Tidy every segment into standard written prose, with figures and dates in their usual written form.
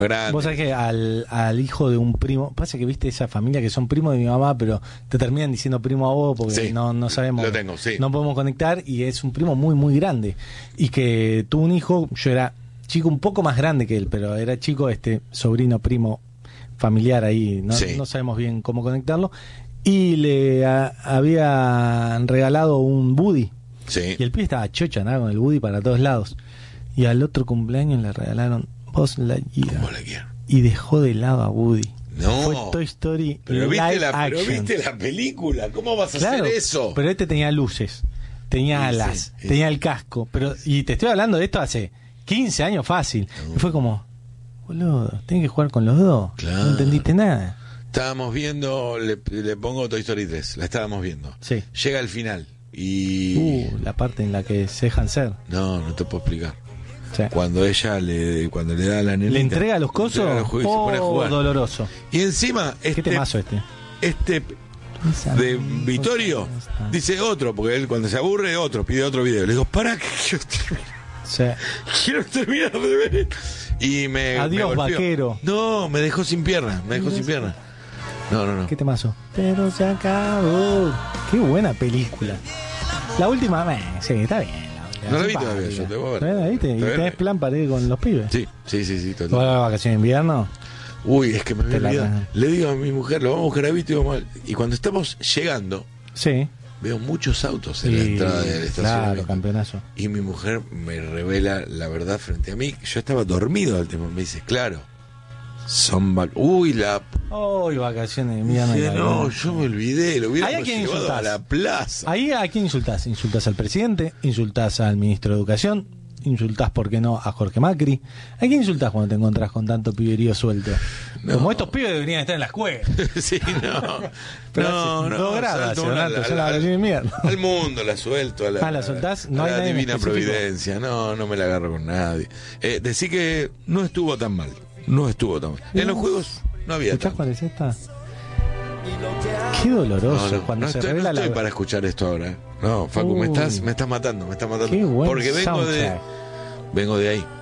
grande. Vos sabés que al hijo de un primo, pasa que viste esa familia que son primos de mi mamá, pero te terminan diciendo primo a vos porque Sí, no sabemos, lo tengo, sí. no podemos conectar, y es un primo muy, muy grande. Y que tuvo un hijo, yo era chico un poco más grande que él, pero era chico, sobrino, primo, familiar ahí, Sí. no sabemos bien cómo conectarlo. Y le habían regalado un Woody. Sí. Y el pibe estaba chocho, andaba con el Woody para todos lados. Y al otro cumpleaños le regalaron Buzz Lightyear. ¿Cómo la quiero? Y dejó de lado a Woody. No. Fue Toy Story Pero live viste action. la película. ¿Cómo vas a Claro, hacer eso? pero tenía luces, tenía Sí, alas, sí. tenía el casco. Y te estoy hablando de esto hace 15 años fácil. Y fue como, boludo, tenés que jugar con los dos. Claro. No entendiste nada. Estábamos viendo, le pongo Toy Story 3. La estábamos viendo. Sí. Llega al final. Y. La parte en la que se dejan ser. No te puedo explicar. Sí. Cuando cuando le da a la nenita, ¿Le entrega los cosos? le entrega los juegos y se pone a jugar. Doloroso. Y encima, ¿Qué temazo este de Vittorio dice otro, porque él cuando se aburre, pide otro video. Le digo, ¿para qué Sí. quiero terminar de ver? Y Adiós, me golpeó. vaquero. No, me dejó sin pierna. No. ¿Qué temazo? Pero se acabó. Qué buena película. La última, sí, está bien. No la vi todavía, yo te voy a ver. ¿La viste? ¿Y Todavía tenés no. plan para ir con los pibes? Sí, ¿Vas a total. la vacación de invierno? Uy, es que me Te la olvidado. dan. Le digo a mi mujer, lo vamos a buscar a Vito y cuando estamos llegando, Sí. veo muchos autos en la Sí, entrada del claro, estacionamiento. campeonazo. Y mi mujer me revela la verdad frente a mí. Yo estaba dormido al tema. Me dice, claro, son Uy, Uy, vacaciones de invierno. Dije, no, yo me olvidé. Lo ¿Ahí hubiéramos a quién llevado insultás? a la plaza. Ahí a quién insultás. Insultás al presidente, insultás al ministro de Educación, insultás, ¿por qué no?, a Jorge Macri. ¿A quién insultás cuando te encontrás con tanto piberío suelto? No. Como estos pibes deberían estar en la escuela. Sí, no. Pero hace 2 grados, salto Donato, son las vacaciones de invierno. al mundo la suelto. ¿La soltás? No a hay la nadie en divina específico. providencia. No me la agarro con nadie. Decí que no estuvo tan mal. No estuvo tan mal. En los juegos no había ¿Escuchás tanto. cuál es esta? Qué doloroso cuando se estoy, revela no estoy la... para escuchar esto ahora. No, Facu, me estás matando. Qué buen Porque soundtrack. vengo de ahí.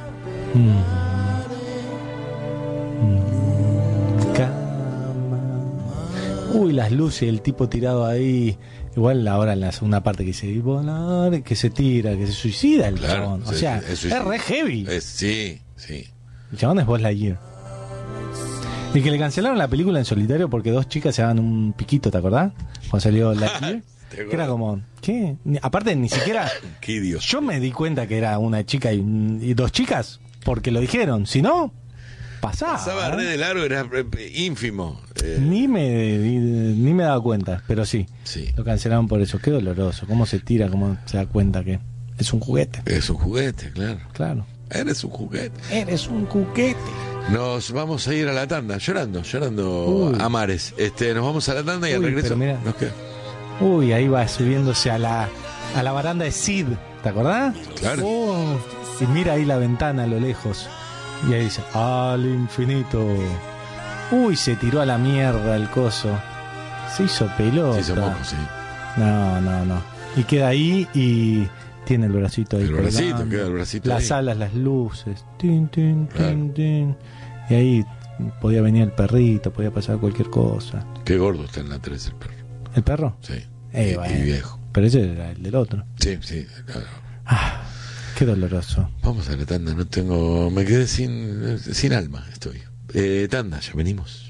Uy, las luces, el tipo tirado ahí. Igual ahora en la segunda parte que dice volar, que se tira, que se suicida el Claro, chabón. O sí, sea, sí, es suicida. re heavy. Sí. El chabón es Buzz Lightyear. Y que le cancelaron la película en solitario porque 2 chicas se daban un piquito, ¿te acordás? Cuando salió Lightyear. ¿Te acordás? Que era como, ¿qué? Aparte, ni siquiera... Qué idiota. Yo me di cuenta que era una chica y 2 chicas porque lo dijeron. Si no, pasaba. Pasaba re de largo, era ínfimo. Ni me daba cuenta, pero sí. Sí. Lo cancelaron por eso. Qué doloroso. Cómo se tira, cómo se da cuenta que es un juguete. Es un juguete, claro. Claro. Eres un juguete. Eres un juguete. Nos vamos a ir a la tanda, llorando Uy. a mares. Nos vamos a la tanda y al Uy, regreso pero mira. nos queda. Uy, ahí va subiéndose a la baranda de Sid. ¿Te acordás? Claro. Oh, y mira ahí la ventana a lo lejos. Y ahí dice, al infinito. Uy, se tiró a la mierda el coso. Se hizo pelota. Sí, son mocos, sí. No. Y queda ahí y tiene el bracito ahí. El bracito, colgando. queda el bracito Las ahí. alas, las luces. Tin, tin, Claro. tin, tin. Y ahí podía venir el perrito, podía pasar cualquier cosa. Qué gordo está en la 3 el perro. ¿El perro? Sí. Bueno. Y viejo. Pero ese era el del otro. Sí, claro. Qué doloroso. Vamos a la tanda, me quedé sin alma, estoy. Tanda, ya venimos.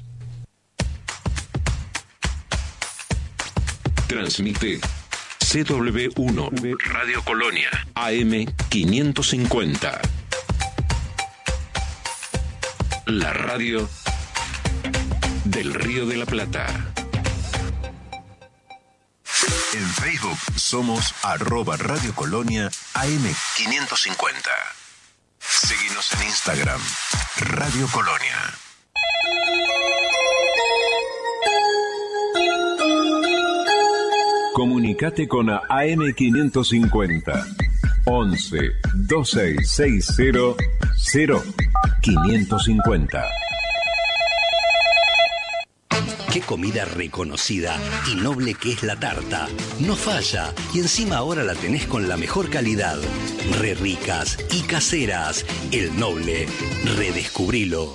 Transmite CW1 Radio Colonia AM 550. La radio del Río de la Plata. En Facebook somos @Radio Colonia AM 550. Seguinos en Instagram, Radio Colonia. Comunicate con AM 550 11 2660 0550. Qué comida reconocida y noble que es la tarta. No falla, y encima ahora la tenés con la mejor calidad. Re ricas y caseras. El Noble. Redescubrilo.